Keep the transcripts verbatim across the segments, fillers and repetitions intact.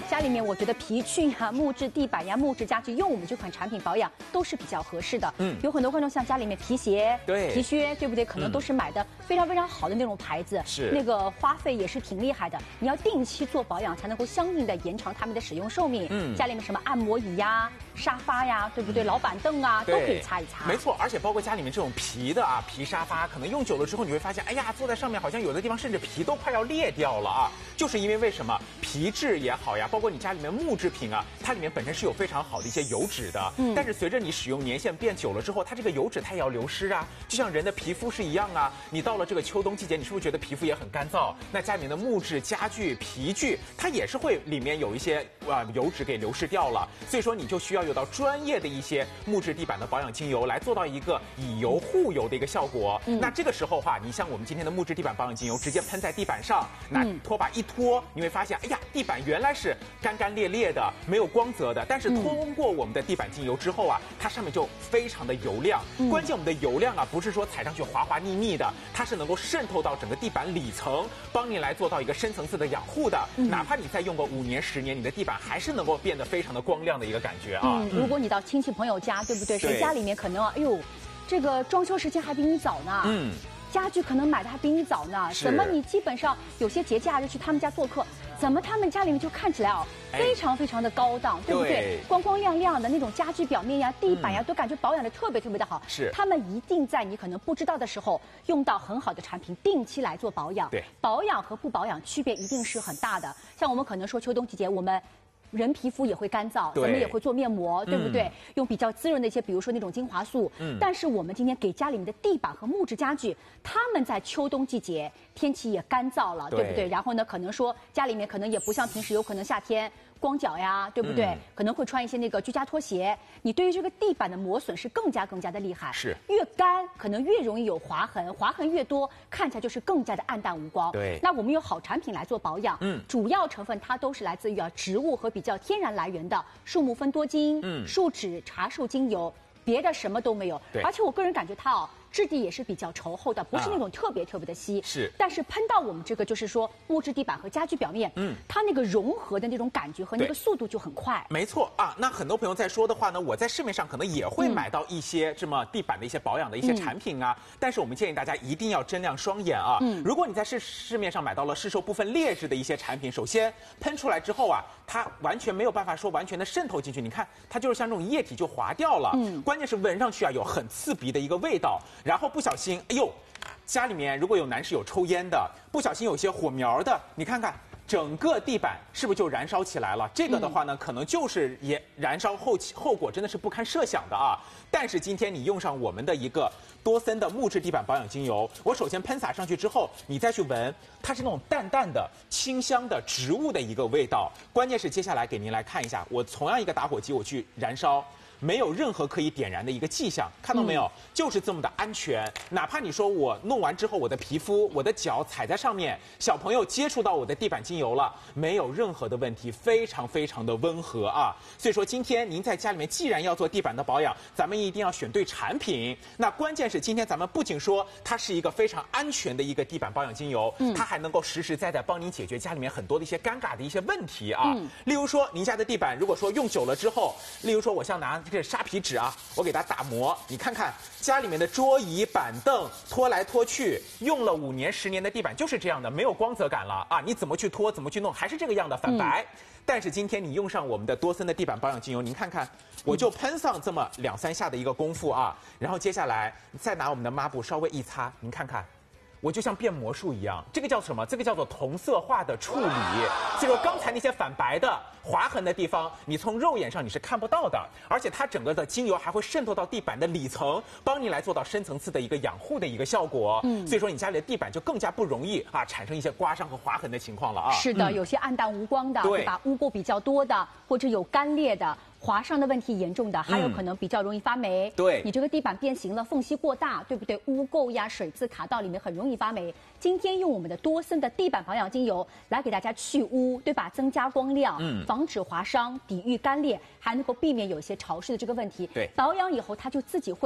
家里面我觉得皮具呀、木质地板呀、木质家具用我们这款产品保养都是比较合适的。嗯，有很多观众像家里面皮鞋、 对皮靴，对不对？可能都是买的非常非常好的那种牌子， 是那个花费也是挺厉害的。你要定期做保养，才能够相应的延长它们的使用寿命。嗯，家里面什么按摩椅呀、沙发呀，对不对？老板凳啊，都可以擦一擦。 没错，而且包括家里面这种皮的啊，皮沙发，可能用久了之后，你会发现，哎呀，坐在上面好像有的地方甚至皮都快要裂掉了啊！就是因为为什么皮质也好呀，包括你家里面木制品啊，它里面本身是有非常好的一些油脂的。嗯。但是随着你使用年限变久了之后，它这个油脂它也要流失啊，就像人的皮肤是一样啊。你到了这个秋冬季节，你是不是觉得皮肤也很干燥？那家里面的木质家具、皮具，它也是会里面有一些啊、呃、油脂给流失掉了。所以说你就需要有到专业的一些木质地板的保养精油来做到一个以油护油的一个效果。嗯。那这个时候话，你像我们今天的木质地板保养精油，直接喷在地板上，那拖把一拖，你会发现，哎呀，地板原来是干干裂裂的，没有光泽的，但是通过我们的地板精油之后啊，它上面就非常的油亮。嗯、关键我们的油亮啊，不是说踩上去滑滑腻腻的，它是能够渗透到整个地板里层，帮你来做到一个深层次的养护的。嗯、哪怕你再用个五年、十年，你的地板还是能够变得非常的光亮的一个感觉啊。 嗯，如果你到亲戚朋友家，对不对？谁家里面可能啊，哎呦，这个装修时间还比你早呢。嗯。家具可能买的还比你早呢，怎么你基本上有些节假日去他们家做客，怎么他们家里面就看起来哦，非常非常的高档，对不对？光光亮亮的那种家具表面呀、地板呀，都感觉保养的特别特别的好。 是， 他们一定在你可能不知道的时候用到很好的产品，定期来做保养。 对， 保养和不保养区别一定是很大的。像我们可能说秋冬季节我们。人皮肤也会干燥，咱们也会做面膜，对不对？嗯、用比较滋润的一些，比如说那种精华素。嗯。但是我们今天给家里面的地板和木质家具，他们在秋冬季节天气也干燥了， 对, 对不对？然后呢，可能说家里面可能也不像平时，有可能夏天光脚呀，对不对？嗯、可能会穿一些那个居家拖鞋，你对于这个地板的磨损是更加更加的厉害。 是。 越干可能越容易有划痕，划痕越多，看起来就是更加的暗淡无光。 对。 那我们有好产品来做保养，嗯，主要成分它都是来自于啊植物和比较天然来源的树木芬多精、嗯、树脂、茶树精油，别的什么都没有。 对， 而且我个人感觉它哦，质地也是比较稠厚的，不是那种特别特别的稀。 是、啊， 但是喷到我们这个就是说木质地板和家居表面，嗯，它那个融合的那种感觉和那个速度就很快。 没错啊，那很多朋友在说的话呢，我在市面上可能也会买到一些这么地板的一些保养的一些产品啊，嗯、但是我们建议大家一定要睁亮双眼啊。嗯，如果你在市市面上买到了市售部分劣质的一些产品，首先喷出来之后啊，它完全没有办法说完全的渗透进去，你看它就是像这种液体就滑掉了。嗯，关键是闻上去啊有很刺鼻的一个味道，然后不小心。哎呦，家里面如果有男士有抽烟的，不小心有些火苗的，你看看整个地板是不是就燃烧起来了？这个的话呢，嗯、可能就是也燃烧后期后果真的是不堪设想的啊。但是今天你用上我们的一个多森的木质地板保养精油，我首先喷洒上去之后，你再去闻，它是那种淡淡的清香的植物的一个味道。关键是接下来给您来看一下，我同样一个打火机我去燃烧。没有任何可以点燃的一个迹象，看到没有？嗯、就是这么的安全。哪怕你说我弄完之后，我的皮肤、我的脚踩在上面，小朋友接触到我的地板精油了，没有任何的问题，非常非常的温和啊。所以说，今天您在家里面既然要做地板的保养，咱们一定要选对产品。那关键是今天咱们不仅说它是一个非常安全的一个地板保养精油，嗯、它还能够实实在在帮您解决家里面很多的一些尴尬的一些问题啊。嗯、例如说，您家的地板如果说用久了之后，例如说我像拿。这是砂皮纸啊，我给它打磨，你看看家里面的桌椅板凳拖来拖去，用了五年十年的地板就是这样的，没有光泽感了啊！你怎么去拖，怎么去弄，还是这个样的反白。嗯、但是今天你用上我们的多森的地板保养精油，您看看，我就喷上这么两三下的一个功夫啊，然后接下来再拿我们的抹布稍微一擦，您看看。我就像变魔术一样，这个叫什么？这个叫做同色化的处理。所以说，刚才那些反白的、划痕的地方，你从肉眼上你是看不到的，而且它整个的精油还会渗透到地板的里层，帮你来做到深层次的一个养护的一个效果。嗯，所以说你家里的地板就更加不容易啊产生一些刮伤和划痕的情况了啊。 是的，嗯、有些暗淡无光的，对吧？污垢比较多的，或者有干裂的。划伤的问题严重的，还有可能比较容易发霉。嗯、对，你这个地板变形了，缝隙过大，对不对？污垢呀、水渍卡到里面，很容易发霉。今天用我们的多森的地板保养精油来给大家去污，对吧？增加光亮，嗯，防止划伤，抵御干裂，还能够避免有一些潮湿的这个问题。 对， 保养以后它就自己会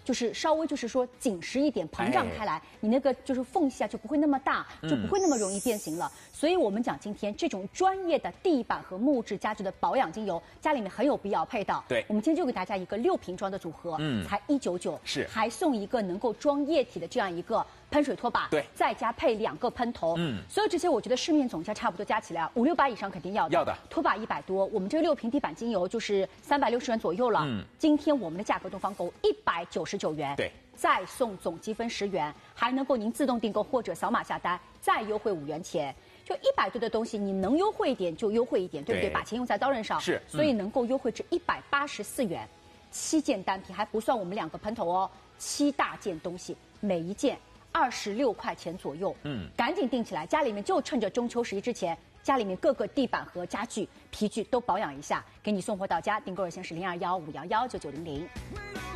就是稍微就是说紧实一点，膨胀开来，你那个就是缝隙啊就不会那么大，就不会那么容易变形了。嗯、所以我们讲今天这种专业的地板和木质家具的保养精油，家里面很有必要配到。 对， 我们今天就给大家一个六瓶装的组合，嗯，才一九九， 是， 还送一个能够装液体的这样一个喷水拖把， 对， 再加配两个喷头，嗯，所有这些我觉得市面总价差不多加起来啊五六百以上肯定要的， 要的， 拖把一百多，我们这个六瓶地板精油就是三百六十元左右了，嗯，今天我们的价格东方购物一百九十九元， 对。 再送总积分十元，还能够您自动订购或者扫码下单，再优惠五元钱。就一百多的东西，你能优惠一点就优惠一点，对不对？对，把钱用在刀刃上， 是， 所以能够优惠至一百八十四元。七件单品还不算我们两个喷头哦，七大件东西，每一件二十六块钱左右。嗯，赶紧订起来，家里面就趁着中秋十一之前，家里面各个地板和家具、皮具都保养一下，给你送货到家。订购热线是零二幺五幺幺九九零零。